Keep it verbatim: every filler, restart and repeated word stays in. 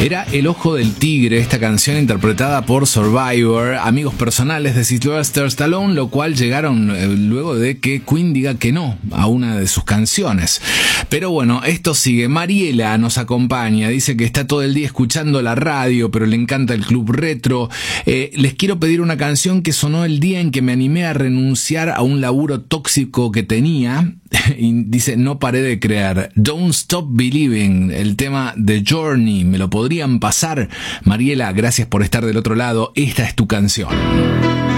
Era El Ojo del Tigre, esta canción interpretada por Survivor, amigos personales de Sylvester Stallone, lo cual llegaron eh, luego de que Queen diga que no a una de sus canciones. Pero bueno, esto sigue. Mariela nos acompaña, dice que está todo el día escuchando la radio, pero le encanta el Club Retro. Eh, les quiero pedir una canción que sonó el día en que me animé a renunciar a un laburo tóxico que tenía. Y dice, no paré de crear. Don't Stop Believing, el tema de Journey. ¿Me lo podrían pasar? Mariela, gracias por estar del otro lado. Esta es tu canción.